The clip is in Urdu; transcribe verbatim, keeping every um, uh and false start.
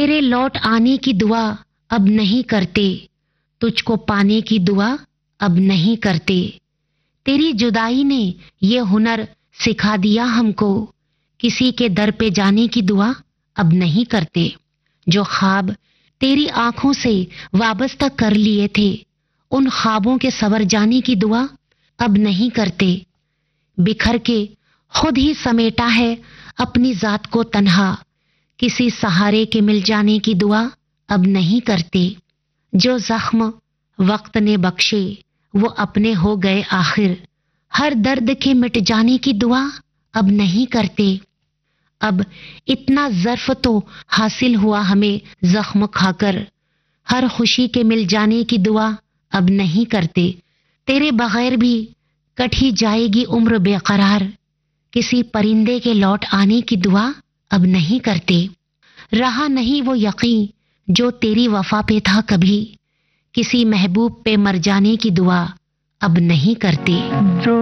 تیرے لوٹ آنے کی دعا اب نہیں کرتے، تجھ کو پانے کی دعا اب نہیں کرتے۔ تیری جدائی نے یہ ہنر سکھا دیا ہم کو، کسی کے در پہ جانے کی دعا اب نہیں کرتے۔ جو خواب تیری آنکھوں سے وابستہ کر لیے تھے، ان خوابوں کے سور جانے کی دعا اب نہیں کرتے۔ بکھر کے خود ہی سمیٹا ہے اپنی ذات کو تنہا، کسی سہارے کے مل جانے کی دعا اب نہیں کرتے۔ جو زخم وقت نے بخشے وہ اپنے ہو گئے آخر، ہر درد کے مٹ جانے کی دعا اب نہیں کرتے۔ اب اتنا ظرف تو حاصل ہوا ہمیں زخم کھا کر، ہر خوشی کے مل جانے کی دعا اب نہیں کرتے۔ تیرے بغیر بھی کٹ ہی جائے گی عمر بے قرار، کسی پرندے کے لوٹ آنے کی دعا اب نہیں کرتے۔ رہا نہیں وہ یقین جو تیری وفا پہ تھا کبھی، کسی محبوب پہ مر جانے کی دعا اب نہیں کرتے۔ جو